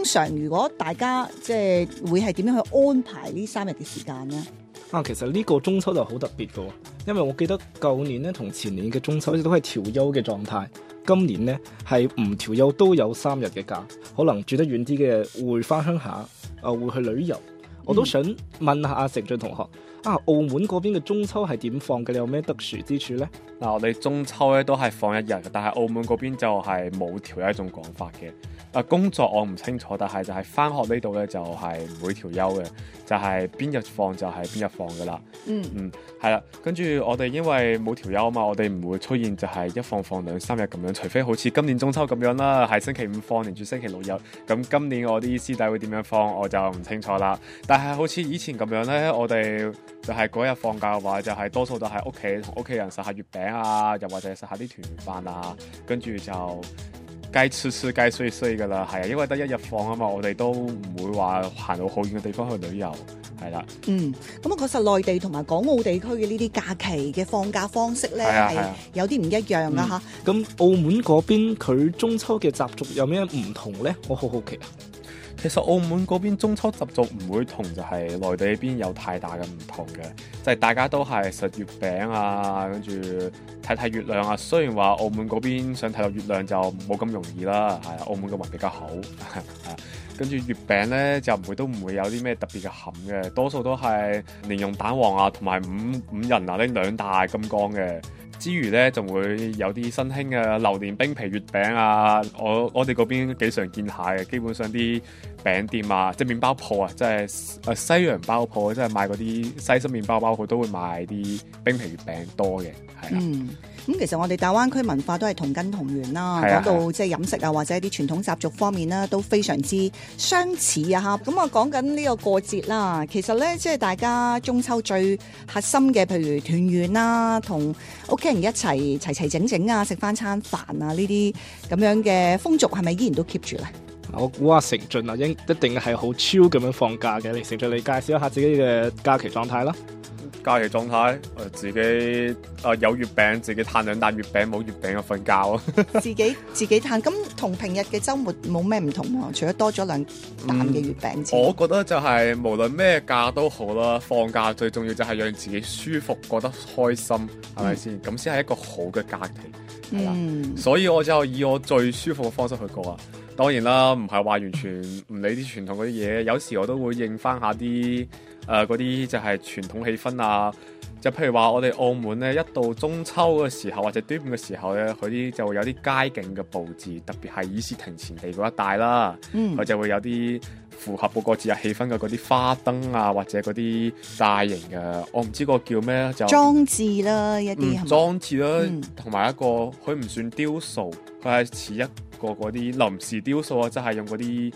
常如果大家即係會係點樣去安排呢3日嘅時間呢？ 其實呢個中秋就好特別嘅，因為我記得舊年咧同前年嘅中秋都係調休嘅狀態，今年呢係唔調休都有3日嘅假，可能住得遠啲嘅會翻鄉下，會去旅遊。我都想問下阿成俊同學，澳門嗰邊嘅中秋係點放嘅？你有咩特殊之處呢？ 我哋中秋咧都係放1日，但係澳門嗰邊就係冇調休一種講法嘅。工作我唔清楚，但係就係返學呢度咧就係唔會調休嘅，就係邊日放就係邊日放噶啦。係啦，跟住我哋因為冇調休啊嘛，我哋唔會出現就係一放2、3日咁樣，除非好似今年中秋咁樣啦，係星期5放連住星期6日。咁今年我啲師弟會點樣放我就唔清楚啦。但係好似以前咁樣咧，我哋就係嗰日放假嘅話，就係多數都係屋企同屋企人食下月餅啊，又或者食下啲團圓飯啊，跟住就該吃該睡噶啦。係啊，因為得1日放啊嘛，我哋都唔會話行到好遠嘅地方去旅遊，係啦。 咁啊，確實內地同埋港澳地區嘅呢啲假期嘅放假方式咧係有啲唔一樣噶嚇。 咁澳門嗰邊佢中秋嘅習俗有咩唔同咧？我好好奇啊！ 其實澳門嗰邊中秋習俗唔會同就係內地呢邊有太大嘅唔同嘅，就係大家都係食月餅啊，跟住睇月亮啊。雖然話澳門嗰邊想睇到月亮就冇咁容易啦，係澳門嘅雲比較好，跟住月餅咧就都唔會有啲咩特別嘅餡嘅，多數都係蓮蓉蛋黃啊，同埋五仁啊呢2大金剛嘅。之餘咧，仲會有啲新興嘅榴蓮冰皮月餅啊！我哋嗰邊幾常見下嘅，基本上啲餅店啊，即係麵包鋪啊，即係西洋包鋪，即係賣嗰啲西式麵包鋪都會賣啲冰皮月餅多嘅，係啦。 咁其實我哋大灣區文化都係同根同源啦，講到即係飲食啊或者一啲傳統習俗方面啦，都非常之相似啊嚇。咁啊講緊呢個過節啦，其實咧即係大家中秋最核心嘅，譬如團圓啦，同屋企人一齊齊整整啊，食翻餐飯啊，呢啲咁樣嘅風俗係咪依然都 keep 住咧？ 我估阿成俊啊，一定係好超咁樣放假嘅。成俊，你介紹一下自己嘅假期狀態啦。 假期狀態，自己有月餅，自己嘆2啖月餅，冇月餅就瞓覺。 自己嘆，咁同平日嘅週末冇咩唔同喎？除咗多咗2啖嘅月餅之外， 我覺得就係無論咩假都好啦，放假最重要就係讓自己舒服，覺得開心，係咪先？咁先係一個好嘅假期，係啦。所以我就以我最舒服嘅方式去過啊。當然啦，唔係話完全唔理啲傳統嗰啲嘢，有時我都會應翻下啲嗰啲就係傳統氣氛啊。就譬如話我哋澳門咧，一到中秋嘅時候或者端午嘅時候咧，佢啲就會有啲街景嘅佈置，特別係議事亭前地嗰一帶啦，佢就會有啲符合嗰個節日氣氛嘅嗰啲花燈啊，或者嗰啲大型嘅，我唔知個叫咩，就裝置啦一啲， 裝置啦，同埋一個佢唔算雕塑，佢係似一個嗰啲臨時雕塑啊，即係用嗰啲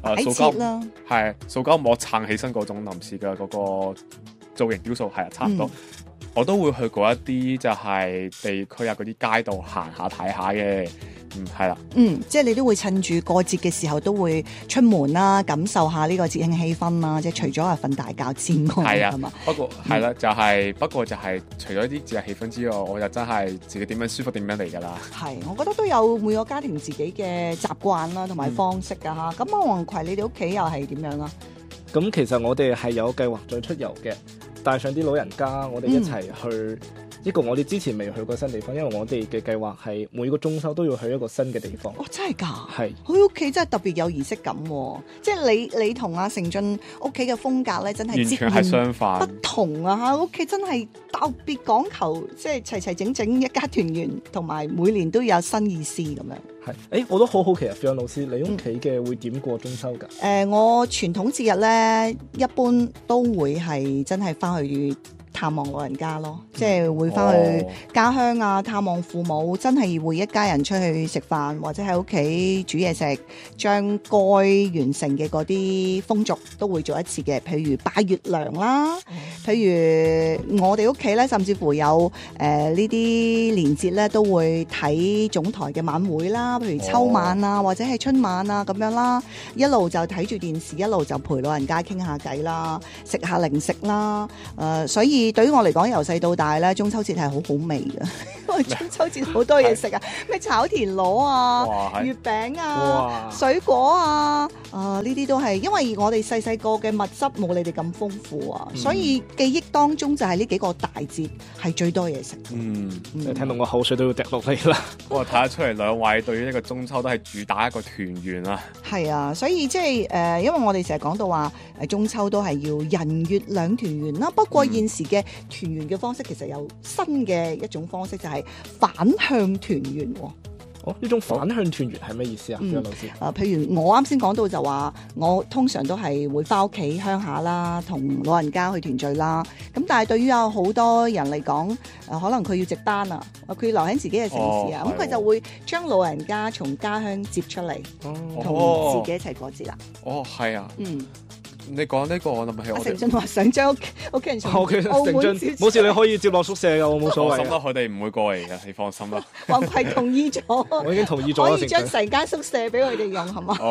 塑膠膜撐起身嗰種臨時嘅嗰個造型雕塑，係啊，差唔多。我都會去過一啲就係地區啊，嗰啲街道行下睇下嘅，係啦。 即係你都會趁住過節嘅時候都會出門啦，感受下呢個節慶氣氛啦。即係除咗係瞓大覺之外，係嘛？ 不過係啦，就係不過就係除咗啲節日氣氛之外，我就真係自己點樣舒服點樣嚟㗎啦。 係，我覺得都有每個家庭自己嘅習慣啦，同埋方式㗎嚇。咁阿黃葵，你哋屋企又係點樣啊？ 咁其實我哋係有計劃再出遊嘅。帶上啲老人家，我哋一齊去一個我哋之前未去過新地方，因為我哋嘅計劃係每個中秋都要去一個新嘅地方。 真係㗎？ 係。 佢屋企真係特別有儀式感喎，即係你同阿成俊屋企嘅風格咧，真係完全係相反， 不同啊嚇！屋企真係特別講求，即係齊整整一家團圓，同埋每年都有新意思咁樣。 係，我都好好奇啊，費老師，你屋企嘅會點過中秋㗎？ 我傳統節日咧，一般都會係真係翻去探望老人家咯，即係會翻去家鄉啊，探望父母，真係會一家人出去食飯，或者喺屋企煮嘢食，將該完成嘅嗰啲風俗都會做一次嘅，譬如拜月娘啦，譬如我哋屋企咧，甚至乎有呢啲年節咧，都會睇總台嘅晚會啦，譬如秋晚啊，或者係春晚啊咁樣啦，一路就睇住電視，一路就陪老人家傾下偈啦，食下零食啦，所以對於我嚟講，由細到大咧，中秋節係好好味嘅，因為中秋節好多嘢食啊，咩炒田螺啊、 哇係月餅啊、 哇水果啊，呢啲都係因為我哋細細個嘅物質冇你哋咁豐富啊，所以記憶當中就係呢幾個大節係最多嘢食。 你聽到我口水都要滴落嚟啦。 我睇得出嚟兩位對於呢個中秋都係主打一個團圓啊。 係啊，所以即係因為我哋成日講到話中秋都係要人月兩團圓啦。不過現時嘅團圓嘅方式其實有新嘅一種方式，就係反向團圓喎。 呢種反向團圓係咩意思啊？張老師？ 譬如我啱先講到就話，我通常都係會翻屋企鄉下啦，同老人家去團聚啦。咁但係對於有好多人嚟講，可能佢要值班啊，佢要留喺自己嘅城市啊，咁佢就會將老人家從家鄉接出嚟，同自己一齊過節啦。 係啊。你講呢個我諗起我成俊話想將屋企人從澳門接， 冇事，你可以接落宿舍㗎，我冇所謂。 放心啦，佢哋唔會過嚟嘅，你放心啦。 黃葵同意咗， 我已經同意咗啦， 可以將成間宿舍俾佢哋用，係嘛？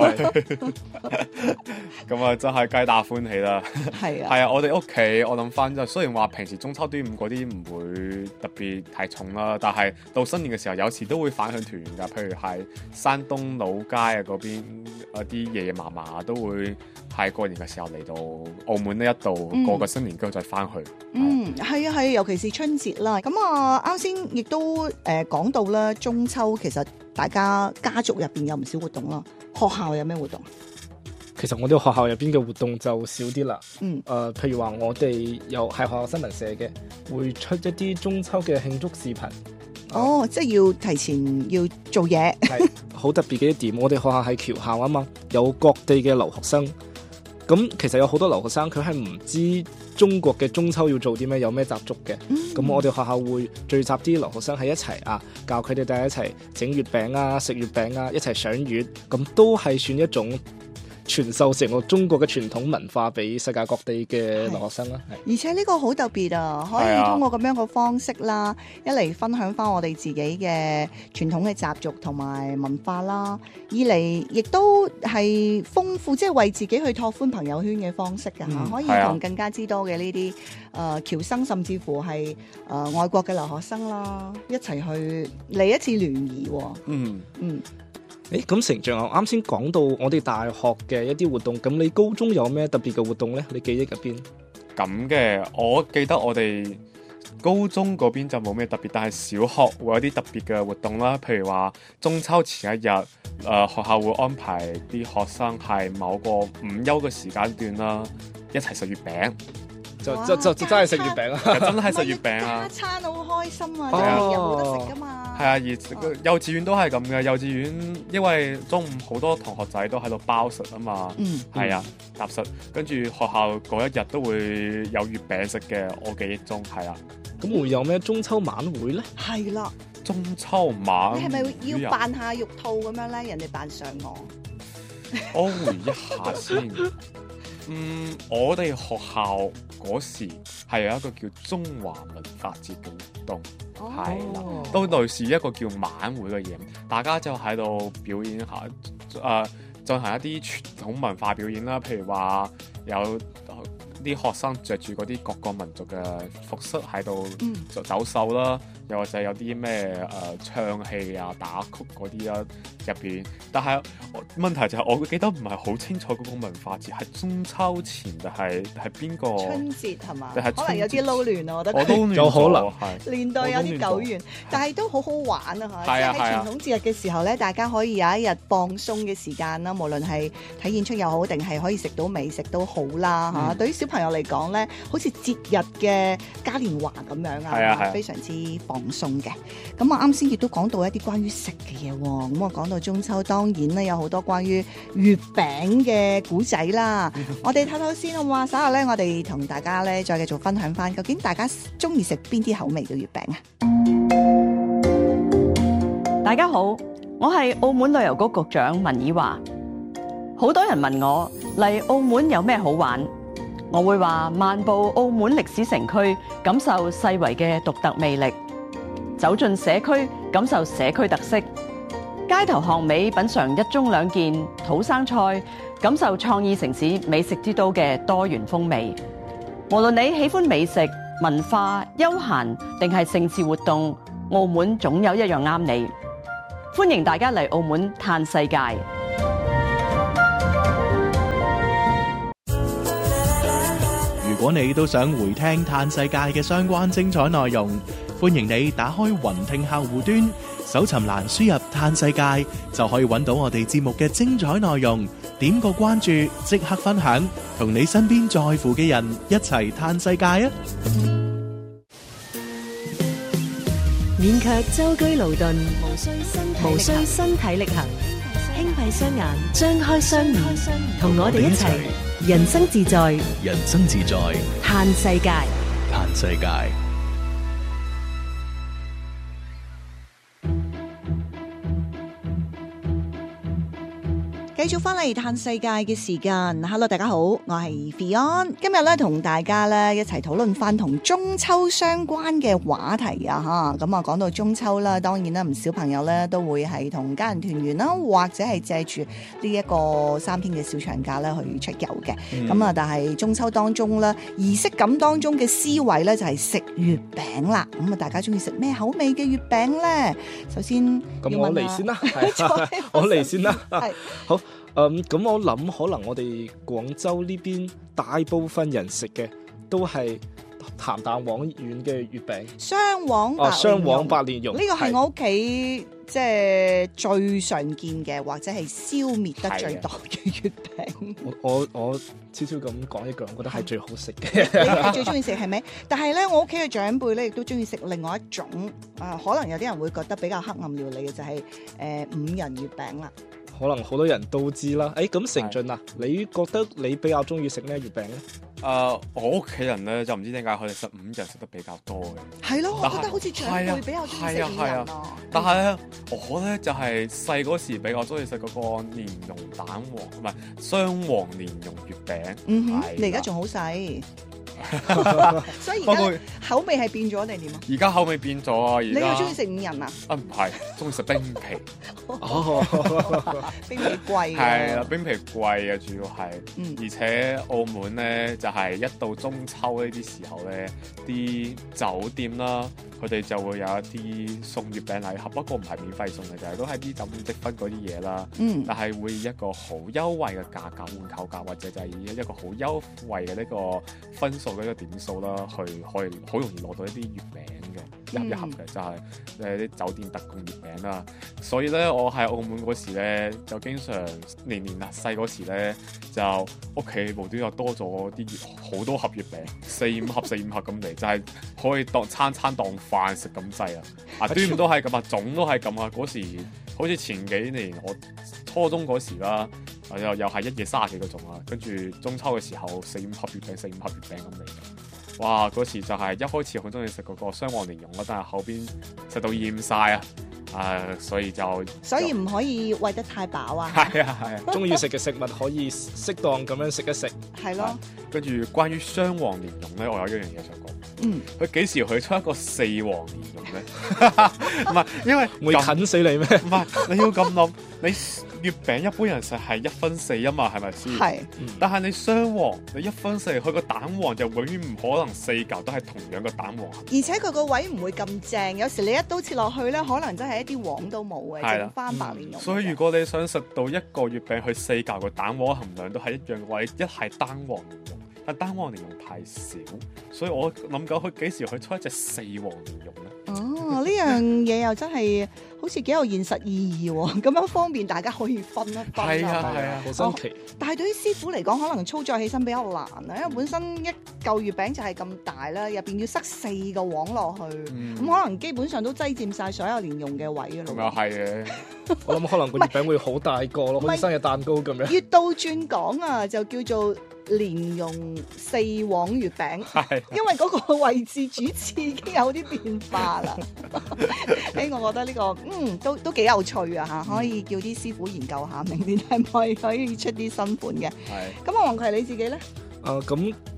咁啊，真係皆大歡喜啦。 係啊， 係啊，我哋屋企我諗翻就雖然話平時中秋端午嗰啲唔會特別太重啦，但係到新年嘅時候，有時都會反向團圓㗎。譬如係山東老街啊嗰邊啲爺爺嫲嫲都會係過年嘅時候嚟到澳門呢一度過個新年，之後再翻去。 係啊，尤其是春節啦。咁啱先亦都講到啦，中秋其實大家家族入邊有唔少活動啦。學校有咩活動？ 其實我哋學校入邊嘅活動就少啲啦。譬如話我哋有係學校新聞社嘅，會出一啲中秋嘅慶祝視頻。 即係要提前要做嘢。 係好特別嘅一點，我哋學校係僑校啊嘛，有各地嘅留學生。咁其實有好多留學生佢係唔知中國嘅中秋要做啲咩，有咩習俗嘅。咁我哋學校會聚集啲留學生喺一齊教佢哋大家一齊整月餅啊、食月餅啊、一齊賞月，咁都係算一種傳授成個中國嘅傳統文化俾世界各地嘅留學生啦。 而且呢個好特別啊，可以通過咁樣嘅方式啦，一嚟分享翻我哋自己嘅傳統嘅習俗同埋文化啦，二嚟亦都係豐富，即係為自己去拓寬朋友圈嘅方式㗎嚇，可以同更加之多嘅呢啲僑生，甚至乎係外國嘅留學生啦，一齊去嚟一次聯誼喎。 咁成長啱先講到我哋大學嘅一啲活動，咁你高中有咩特別嘅活動呢？你記憶入邊？ 咁嘅，我記得我哋高中嗰邊就冇咩特別，但係小學會有啲特別嘅活動啦。譬如話中秋前一日，學校會安排啲學生係某個午休嘅時間段啦，一齊食月餅。 就真係食月餅啊！ 真係食月餅啊！ 加餐好開心啊！真係有冇得食㗎嘛？ 係啊，而幼稚園都係咁嘅。幼稚園因為中午好多同學仔都喺度包食啊嘛，係啊，搭食。跟住學校嗰一日都會有月餅食嘅。我記憶中係啊。 咁會有咩中秋晚會咧？ 係啦， 中秋晚你係咪要扮下玉兔咁樣咧？人哋扮嫦娥。 我回憶下先。我哋學校嗰時係有一個叫中華文化節嘅活動，係啦，都類似一個叫晚會嘅嘢，大家就喺度表演下，進行一啲傳統文化表演啦，譬如話有啲學生着住嗰啲各個民族嘅服飾喺度走秀啦，又或者有啲咩唱戲啊、打曲嗰啲啦入邊。但係問題就係我記得唔係好清楚嗰個文化節係中秋前定係邊個春節係嘛？ 可能有啲撈亂啊，我覺得。 我都亂咗， 有可能年代有啲久遠，但係都好好玩啊！嚇，即係喺傳統節日嘅時候咧，大家可以有一日放鬆嘅時間啦，無論係睇演出又好，定係可以食到美食都好啦嚇。對於小朋友嚟講咧，好似節日嘅嘉年華咁樣啊，非常之放鬆嘅。咁我啱先亦都講到一啲關於食嘅嘢喎。咁我講到中秋，當然咧有好多關於月餅嘅古仔啦。我哋唞先好嘛？稍後咧，我哋同大家咧再繼續分享翻，究竟大家中意食邊啲口味嘅月餅啊？ 大家好，我係澳門旅遊局局長文以華。好多人問我嚟澳門有咩好玩？我會話漫步澳門歷史城區，感受世遺嘅獨特魅力；走進社區，感受社區特色；街頭巷尾品嚐一盅兩件土生菜，感受創意城市美食之都嘅多元風味。無論你喜歡美食， 文化、休閒定係盛事活動，澳門總有一樣啱你。歡迎大家嚟澳門嘆世界。 如果你都想回聽嘆世界嘅相關精彩內容，歡迎你打開雲聽客戶端，搜尋欄輸入嘆世界，就可以揾到我哋節目嘅精彩內容。點個關注，即刻分享，同你身邊在乎嘅人一齊嘆世界啊！ 勉強舟車勞頓，無需身體力行，輕閉雙眼，張開雙面，同我哋一齊人生自在， 人生自在， 嘆世界。 嘆世界。 繼續翻嚟嘆世界嘅時間 ，Hello， 大家好，我係 Fion， 今日咧同大家咧一齊討論翻同中秋相關嘅話題啊吓，咁啊講到中秋啦，當然啦，唔少朋友咧都會係同家人團圓啦，或者係借住呢一個3天嘅小長假咧去出遊嘅，咁啊，但係中秋當中咧儀式感當中嘅思維咧就係食月餅啦，咁啊大家中意食咩口味嘅月餅咧？首先咁我嚟先啦，我嚟先啦，好。咁我諗可能我哋廣州呢邊大部分人食嘅都係鹹蛋黃縣嘅月餅， 雙黃白蓮蓉，呢個係我屋企即係最常見嘅，或者係消滅得最多嘅月餅。 我悄悄咁講一句，我覺得係最好食嘅。 你係最中意食係咪？但係咧，我屋企嘅長輩咧亦都中意食另外一種，可能有啲人會覺得比較黑暗料理嘅就係五仁月餅啦。 可能好多人都知啦。咁成俊啊，你覺得你比較中意食咩月餅咧？ 我屋企人咧就唔知點解佢哋食五仁食得比較多嘅。 係咯，我覺得好似長輩比較中意食五仁啊。 但係咧，我咧就係細嗰時比較中意食嗰個蓮蓉蛋黃，唔係雙黃蓮蓉月餅。 你而家仲好細。所以而家口味係變咗定點啊？ 而家口味變咗啊！ 你又中意食五仁啊？ 唔係，中意食冰皮。 冰皮貴。 係啦，冰皮貴啊，主要係。而且澳門咧，就係一到中秋呢啲時候咧，啲酒店啦，佢哋就會有一啲送月餅禮盒，不過唔係免費送嘅，就係都係啲酒店積分嗰啲嘢啦。但係會以一個好優惠嘅價格換購價，或者就係以一個好優惠嘅呢個分數嘅一個點數啦，去可以好容易攞到一啲月餅嘅一盒嘅，就係啲酒店特供月餅啦。所以咧，我喺澳門嗰時咧，就經常年細嗰時咧，就屋企無端又多咗啲好多盒月餅，4、5盒咁嚟，就係可以當餐當飯食咁滯啊！端午都係咁啊，粽都係咁啊！嗰時好似前幾年我初中嗰時啦，又係一夜30幾個粽啊，跟住中秋嘅時候4、5盒月餅咁嚟。哇！嗰時就係一開始好中意食嗰個雙黃蓮蓉啦，但係後邊食到厭晒啊！所以唔可以餵得太飽啊！ 係啊， 中意食嘅食物可以適當咁樣食一食。 係咯。 跟住關於雙黃蓮蓉咧，我有一樣嘢想講。佢幾時去出一個4黃蓮蓉咧？唔係，因為會啃死你咩？ 唔係，你要咁諗，你月餅一般人食係1分4啊嘛，係咪先？ 係。 但係你雙黃，你1分4，佢個蛋黃就永遠唔可能4嚿都係同樣嘅蛋黃。 而且佢個位唔會咁正，有時你一刀切落去咧，可能真係一啲黃都冇嘅，剩翻白蓮蓉。 所以如果你想食到一個月餅，佢4嚿個蛋黃含量都係一樣嘅話，一係單黃蓮蓉。但單黃蓮蓉太少，所以我諗緊佢幾時去出一隻4黃蓮蓉咧？ 呢樣嘢又真係好似幾有現實意義喎，咁樣方便大家可以分一分。 係啊，好新奇。 但係對於師傅嚟講，可能操作起身比較難啊，因為本身一嚿月餅就係咁大啦，入邊要塞4個黃落去，咁可能基本上都擠佔晒所有蓮蓉嘅位㗎咯。 咁又係嘅， 我諗可能個月餅會好大個咯，好似生日蛋糕咁樣。 越倒轉講啊，就叫做蓮蓉4黃月餅，因為嗰個位置主次已經有啲變化啦。我覺得呢個都幾有趣啊嚇，可以叫啲師傅研究下，明年係咪可以出啲新款嘅？咁黃葵你自己咧？ 咁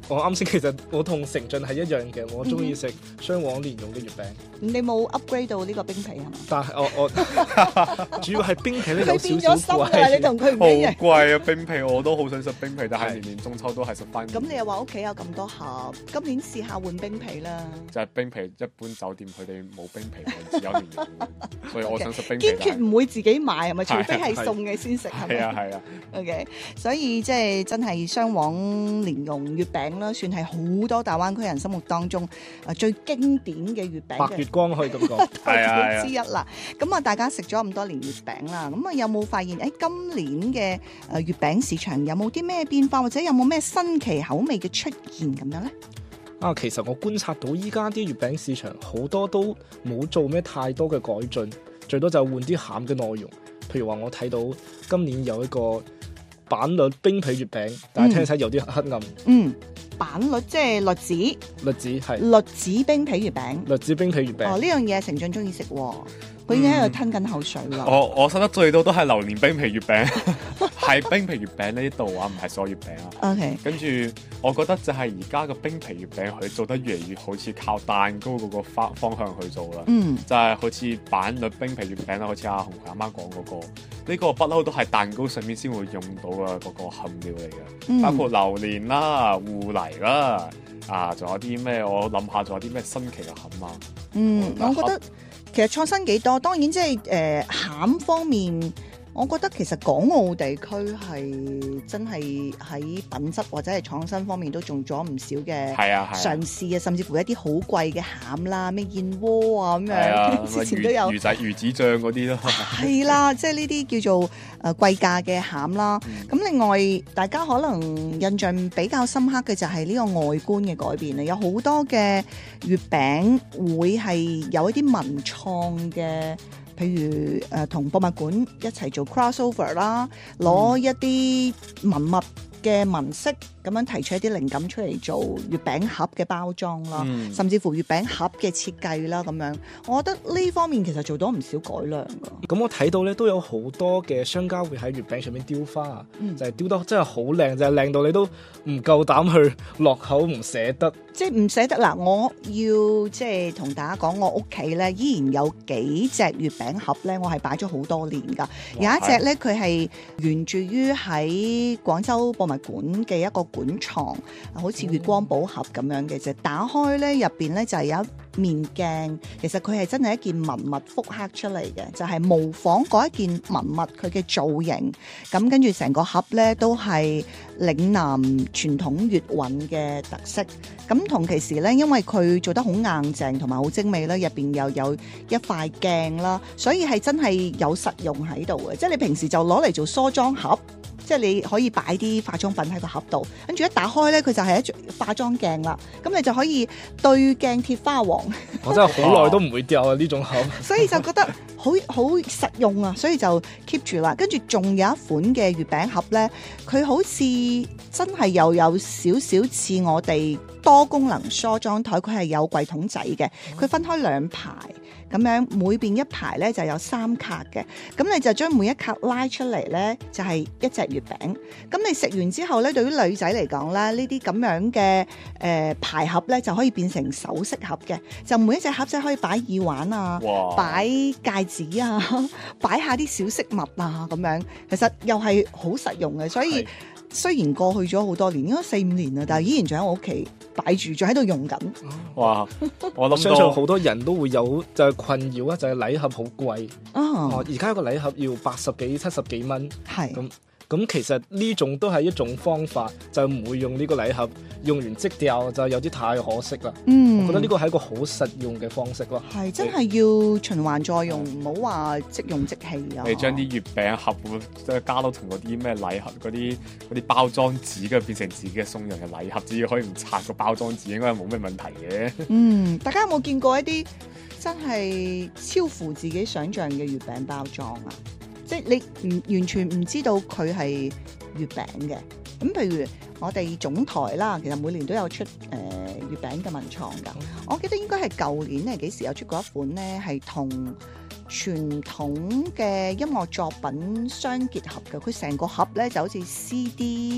我啱先其實我同成俊係一樣嘅，我中意食雙黃蓮蓉嘅月餅。 你冇 upgrade 到呢個冰皮係嘛？ 但係我主要係冰皮咧有佢變少少咗心㗎啦，你貴。 同佢唔好一樣。 貴啊冰皮，我都好想食冰皮，但係年年中秋都係食翻。 咁你又話屋企有咁多盒，今年試下換冰皮啦。 就係冰皮，一般酒店佢哋冇冰皮嘅，只有蓮蓉嘅，所以我想食冰皮。 堅決唔會自己買係咪？除非係送嘅先食係咪？ 係啊係啊， OK，所以即係真係雙黃蓮蓉月餅啦，算係好多大灣區人心目當中最經典嘅月餅白月光可以咁講。 係啊係啊之一啦。咁啊，大家食咗咁多年月餅啦，咁啊有冇發現今年嘅月餅市場有冇啲咩變化，或者有冇咩新奇口味嘅出現咁樣咧？ 其實我觀察到依家啲月餅市場好多都冇做咩太多嘅改進，最多就換啲餡嘅內容。譬如話我睇到今年有一個板栗冰皮月餅，但係聽起嚟有啲黑暗。 板栗即係栗子， 栗子係栗子冰皮月餅。 栗子冰皮月餅。 哦，呢樣嘢成俊中意食喎，佢已經喺度吞緊口水啦。 我食得最多都係榴蓮冰皮月餅，係冰皮月餅呢度啊，唔係所有月餅啊。 OK， 跟住我覺得就係而家個冰皮月餅佢做得越嚟越好似靠蛋糕嗰個方向去做啦。就係好似板栗冰皮月餅啦，好似阿紅佢啱啱講嗰個，呢個不嬲都係蛋糕上面先會用到嘅嗰個餡料嚟嘅，包括榴蓮啦、芋泥啦，仲有啲咩？我諗下仲有啲咩新奇嘅餡啊？ 我覺得其實創新幾多，當然即係餡方面。我覺得其實港澳地區係真係喺品質或者係創新方面都做咗唔少嘅嘗試啊，甚至乎一啲好貴嘅餡啦，咩燕窩啊咁樣，之前都有魚子醬嗰啲咯， 係啦，即係呢啲叫做貴價嘅餡啦。咁另外大家可能印象比較深刻嘅就係呢個外觀嘅改變啊，有好多嘅月餅會係有一啲文創嘅。譬如同博物館一齊做 crossover 啦，攞一啲文物嘅紋飾咁樣提出一啲靈感出嚟做月餅盒嘅包裝啦，甚至乎月餅盒嘅設計啦咁樣，我覺得呢方面其實做到唔少改良㗎。 咁我睇到咧都有好多嘅商家會喺月餅上面雕花，就係雕得真係好靚，就係靚到你都唔夠膽去落口，唔捨得。 即係唔捨得嗱，我要即係同大家講，我屋企咧依然有幾隻月餅盒咧，我係擺咗好多年㗎。有一隻咧，佢係源自於喺廣州博物館嘅一個館藏，好似月光寶盒咁樣嘅啫。打開咧，入邊咧就係有一面鏡，其實佢係真係一件文物復刻出嚟嘅，就係模仿嗰一件文物佢嘅造型。咁跟住成個盒咧都係嶺南傳統月韻嘅特色。咁同其時咧，因為佢做得好硬淨同埋好精美啦，入邊又有一塊鏡啦，所以係真係有實用喺度嘅。即係你平時就攞嚟做梳妝盒，即係你可以擺啲化妝品喺個盒度，跟住一打開咧，佢就係一隻化妝鏡啦。咁你就可以對鏡貼花黃。 我真係好耐都唔會掉啊呢種盒， 所以就覺得好實用啊，所以就 keep 住啦。跟住仲有一款嘅月餅盒咧，佢好似真係又有少少似我哋多功能梳妝台，佢係有櫃桶仔嘅，佢分開兩排咁樣，每邊一排咧就有3卡嘅，咁你就將每一卡拉出嚟咧，就係一隻月餅。咁你食完之後咧，對於女仔嚟講咧，呢啲咁樣嘅牌盒咧，就可以變成首飾盒嘅，就每一隻盒仔可以擺耳環啊，擺戒指啊，擺下啲小飾物啊咁樣，其實又係好實用嘅，所以。雖然過去咗好多年，應該4-5年啦，但係依然仲喺我屋企擺住，仲喺度用緊。 哇！我諗相信好多人都會有就係困擾啊，就係禮盒好貴。而家一個禮盒要80幾、70幾蚊。係。咁其實呢種都係一種方法，就唔會用呢個禮盒，用完即掉就有啲太可惜啦。我覺得呢個係一個好實用嘅方式咯。係真係要循環再用，唔好話即用即棄啊！ 你將啲月餅盒加到同嗰啲咩禮盒嗰啲包裝紙嘅變成自己嘅送人嘅禮盒，只要可以唔拆個包裝紙，應該係冇咩問題嘅。 大家有冇見過一啲真係超乎自己想象嘅月餅包裝啊？即係你完全唔知道佢係月餅嘅。咁譬如我哋總台啦，其實每年都有出月餅嘅文創㗎。我記得應該係舊年係幾時有出過一款咧，係同傳統嘅音樂作品相結合嘅。佢成個盒咧就好似 CD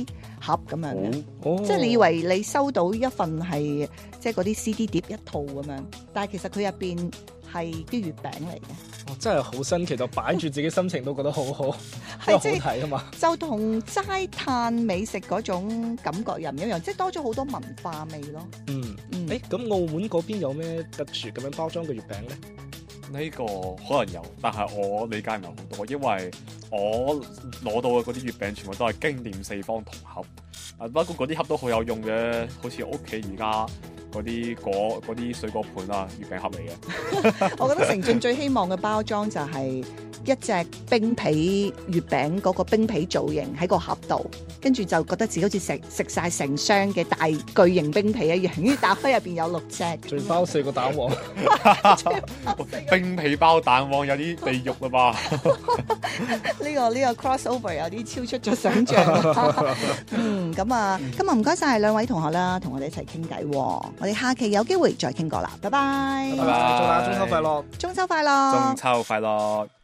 盒咁樣嘅。 哦， 即係你以為你收到一份係即係嗰啲 CD 碟一套咁樣，但係其實佢入邊係啲月餅嚟嘅。 真係好新奇，就擺住自己心情都覺得好好，因為好睇啊嘛。 就同齋嘆美食嗰種感覺又唔一樣，即係多咗好多文化味咯。 嗯， 嗯， 咁澳門嗰邊有咩特殊咁樣包裝嘅月餅咧？ 呢個可能有，但係我理解唔係好多，因為我攞到嘅嗰啲月餅全部都係經典四方銅盒，不過嗰啲盒都好有用嘅，好似我屋企而家嗰啲水果盤啊，月餅盒嚟嘅。 我覺得成俊最希望嘅包裝就係一隻冰皮月餅嗰個冰皮造型喺個盒度，跟住就覺得自己好似食晒成箱嘅大巨型冰皮一樣，跟住打開入邊有6隻， 仲包4個蛋黃， 冰皮包蛋黃有啲地獄啦吧？ 呢個 crossover 有啲超出咗想像。咁啊，今日唔該晒兩位同學啦，同我哋一齊傾偈。我哋下期有機會再傾過啦，拜拜。 拜拜，祝大家中秋快樂！ 中秋快樂！ 中秋快樂！